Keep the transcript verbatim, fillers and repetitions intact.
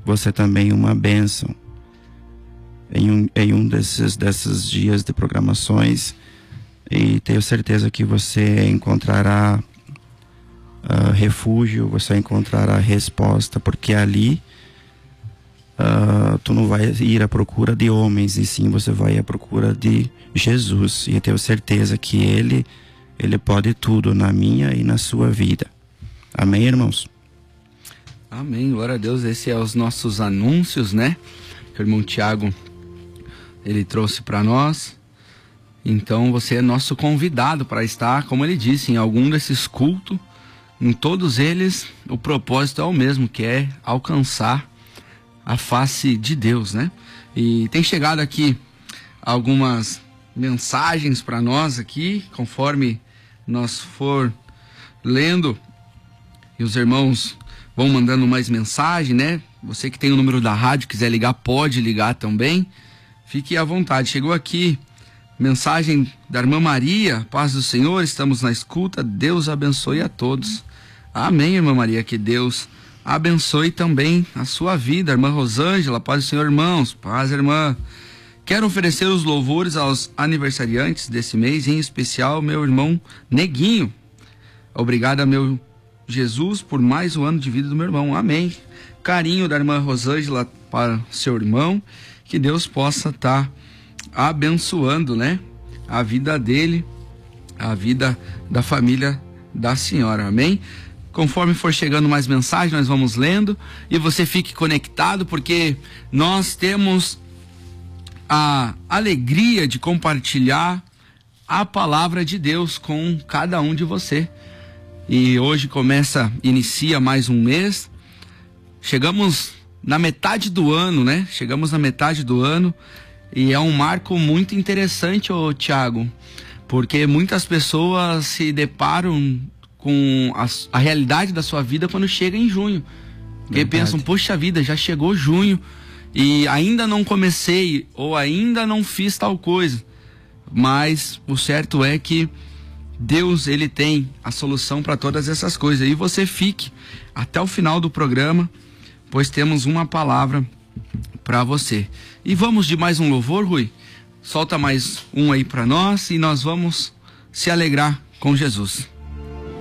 você também uma bênção. Em um, em um desses, desses dias de programações, e tenho certeza que você encontrará uh, refúgio, você encontrará resposta, porque ali uh, tu não vai ir à procura de homens, e sim você vai à procura de Jesus, e eu tenho certeza que Ele, Ele pode tudo na minha e na sua vida. Amém, irmãos? Amém, glória a Deus. Esse é os nossos anúncios, né? Que o irmão Tiago ele trouxe para nós. Então você é nosso convidado para estar, como ele disse, em algum desses cultos. Em todos eles o propósito é o mesmo, que é alcançar a face de Deus, né? E tem chegado aqui algumas mensagens para nós aqui, conforme nós for lendo, e os irmãos vão mandando mais mensagem, né? Você que tem o número da rádio, quiser ligar, pode ligar também. Fique à vontade. Chegou aqui mensagem da irmã Maria: paz do Senhor, estamos na escuta, Deus abençoe a todos. Amém, irmã Maria, que Deus abençoe também a sua vida. Irmã Rosângela: paz do Senhor, irmãos. Paz, irmã. Quero oferecer os louvores aos aniversariantes desse mês, em especial meu irmão Neguinho. Obrigado, meu Jesus, por mais um ano de vida do meu irmão. Amém. Carinho da irmã Rosângela para seu irmão. Que Deus possa estar tá abençoando, né, a vida dele, a vida da família da senhora. Amém? Conforme for chegando mais mensagens, nós vamos lendo, e você fique conectado, porque nós temos a alegria de compartilhar a palavra de Deus com cada um de você. E hoje começa, inicia mais um mês. Chegamos na metade do ano, né? Chegamos na metade do ano, e é um marco muito interessante, ô Tiago, porque muitas pessoas se deparam com a, a realidade da sua vida quando chega em junho. Porque pensam, poxa vida, já chegou junho e ainda não comecei, ou ainda não fiz tal coisa. Mas o certo é que Deus, ele tem a solução para todas essas coisas. E você fique até o final do programa, pois temos uma palavra para você. E vamos de mais um louvor, Rui? Solta mais um aí para nós e nós vamos se alegrar com Jesus.